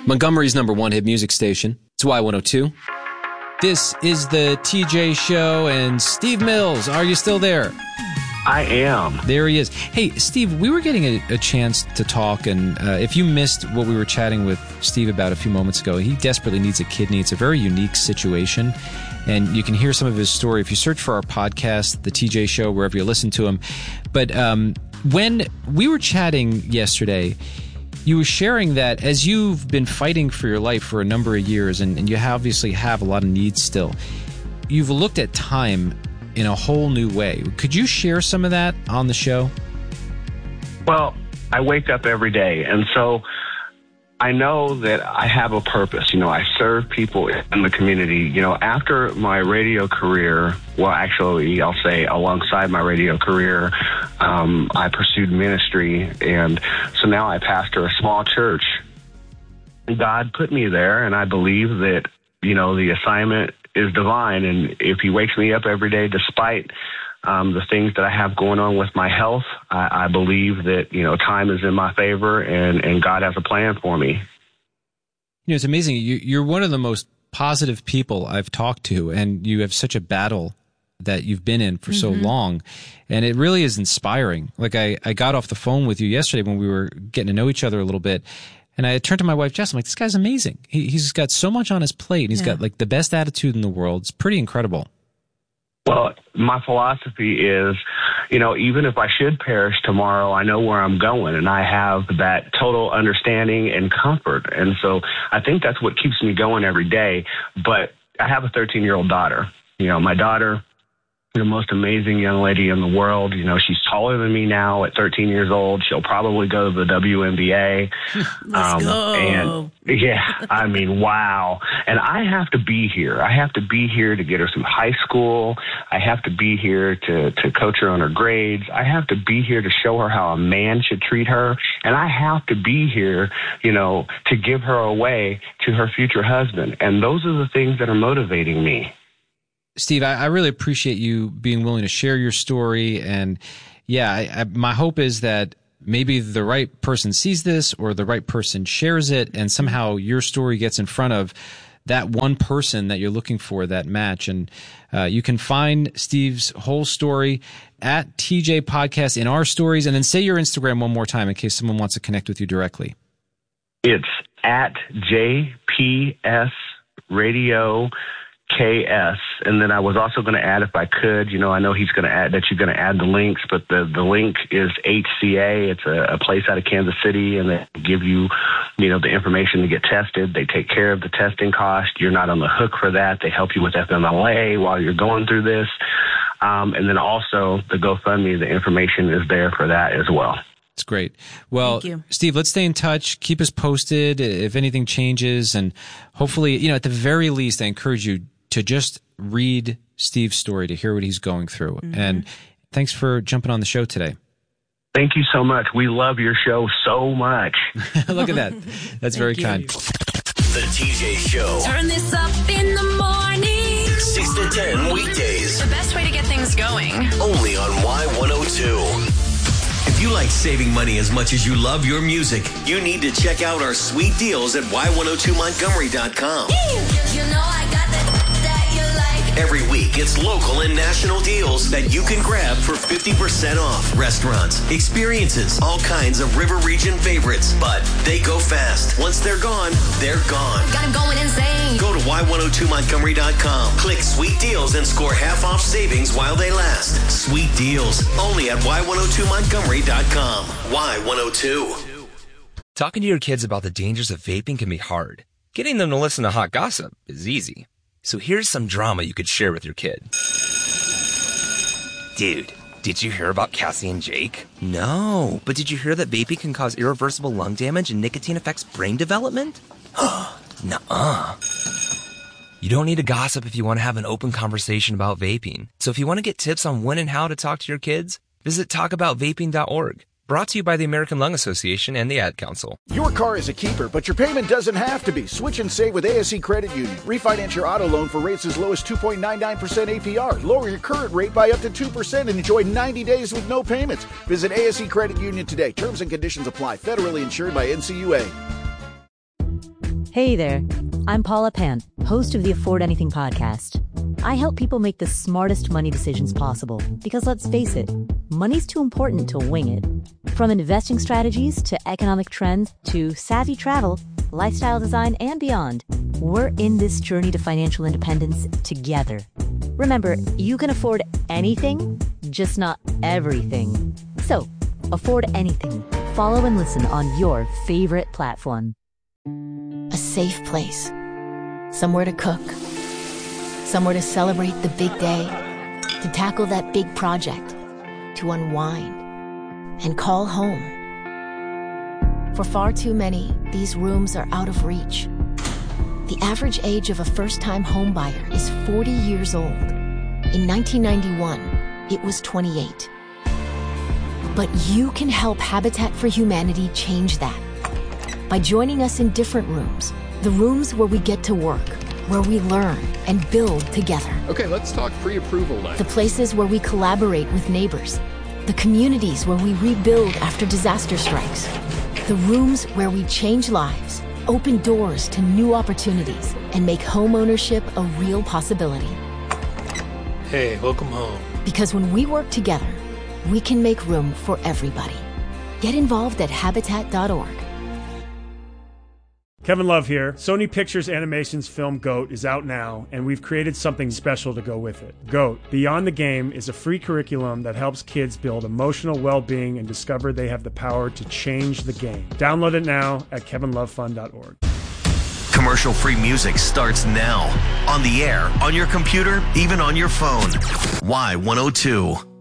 Montgomery's #1 hit music station. It's Y102. This is the TJ Show, and Steve Mills, are you still there? I am. There he is. Hey, Steve, we were getting a chance to talk, and if you missed what we were chatting with Steve about a few moments ago, he desperately needs a kidney. It's a very unique situation, and you can hear some of his story if you search for our podcast, The TJ Show, wherever you listen to him. But when we were chatting yesterday, you were sharing that as you've been fighting for your life for a number of years, and you obviously have a lot of needs still, you've looked at time in a whole new way. Could you share some of that on the show? Well, I wake up every day, and so I know that I have a purpose. You know, I serve people in the community. You know, after my radio career, well, actually, I'll say alongside my radio career, I pursued ministry, and so now I pastor a small church. God put me there, and I believe that, you know, the assignment is divine, and if he wakes me up every day despite the things that I have going on with my health, I believe that, you know, time is in my favor, and God has a plan for me. You know, it's amazing. You're one of the most positive people I've talked to, and you have such a battle that you've been in for so long, and it really is inspiring. Like, I got off the phone with you yesterday when we were getting to know each other a little bit, and I turned to my wife, Jess. I'm like, this guy's amazing. He's got so much on his plate. And he's got like the best attitude in the world. It's pretty incredible. Well, my philosophy is, you know, even if I should perish tomorrow, I know where I'm going, and I have that total understanding and comfort. And so I think that's what keeps me going every day. But I have a 13-year-old daughter. You know, my daughter, the most amazing young lady in the world. You know, she's taller than me now at 13 years old. She'll probably go to the WNBA. Let's go. And yeah, I mean, wow. And I have to be here. I have to be here to get her through high school. I have to be here to coach her on her grades. I have to be here to show her how a man should treat her. And I have to be here, you know, to give her away to her future husband. And those are the things that are motivating me. Steve, I really appreciate you being willing to share your story. And yeah, my hope is that maybe the right person sees this or the right person shares it, and somehow your story gets in front of that one person that you're looking for, that match. And you can find Steve's whole story at TJ Podcast in our stories. And then say your Instagram one more time in case someone wants to connect with you directly. It's at JPS Radio KS. And then I was also going to add, if I could, you know, I know he's going to add that you're going to add the links, but the link is HCA. It's a place out of Kansas City, and they give you, you know, the information to get tested. They take care of the testing cost. You're not on the hook for that. They help you with FMLA while you're going through this. And then also the GoFundMe, the information is there for that as well. It's great. Well, Steve, let's stay in touch. Keep us posted if anything changes. And hopefully, you know, at the very least, I encourage you to just read Steve's story, to hear what he's going through. And thanks for jumping on the show today. Thank you so much. We love your show so much. Look at that. That's very kind. The TJ Show. Turn this up in the morning. 6 to 10 weekdays. The best way to get things going. Only on Y102. If you like saving money as much as you love your music, you need to check out our sweet deals at Y102Montgomery.com. You know I got that you like. Every week, it's local and national deals that you can grab for 50% off. Restaurants, experiences, all kinds of River Region favorites. But they go fast. Once they're gone, they're gone. Got them going insane. Go to Y102Montgomery.com. Click Sweet Deals and score half off savings while they last. Sweet Deals, only at Y102Montgomery.com. Y102. Talking to your kids about the dangers of vaping can be hard. Getting them to listen to hot gossip is easy. So here's some drama you could share with your kid. Dude, did you hear about Cassie and Jake? No, but did you hear that vaping can cause irreversible lung damage and nicotine affects brain development? Nuh-uh. You don't need to gossip if you want to have an open conversation about vaping. So if you want to get tips on when and how to talk to your kids, visit talkaboutvaping.org. Brought to you by the American Lung Association and the Ad Council. Your car is a keeper, but your payment doesn't have to be. Switch and save with ASE Credit Union. Refinance your auto loan for rates as low as 2.99% APR. Lower your current rate by up to 2% and enjoy 90 days with no payments. Visit ASE Credit Union today. Terms and conditions apply. Federally insured by NCUA. Hey there, I'm Paula Pant, host of the Afford Anything podcast. I help people make the smartest money decisions possible because, let's face it, money's too important to wing it. From investing strategies to economic trends to savvy travel, lifestyle design, and beyond, we're in this journey to financial independence together. Remember, you can afford anything, just not everything. So, afford anything. Follow and listen on your favorite platform. A safe place. Somewhere to cook. Somewhere to celebrate the big day. To tackle that big project. To unwind. And call home. For far too many, these rooms are out of reach. The average age of a first-time homebuyer is 40 years old. In 1991, it was 28. But you can help Habitat for Humanity change that. By joining us in different rooms, the rooms where we get to work, where we learn and build together. Okay, let's talk pre-approval night. The places where we collaborate with neighbors, the communities where we rebuild after disaster strikes, the rooms where we change lives, open doors to new opportunities, and make home ownership a real possibility. Hey, welcome home. Because when we work together, we can make room for everybody. Get involved at Habitat.org. Kevin Love here. Sony Pictures Animation's film GOAT is out now, and we've created something special to go with it. GOAT, Beyond the Game, is a free curriculum that helps kids build emotional well-being and discover they have the power to change the game. Download it now at kevinlovefun.org. Commercial-free music starts now. On the air, on your computer, even on your phone. Y102.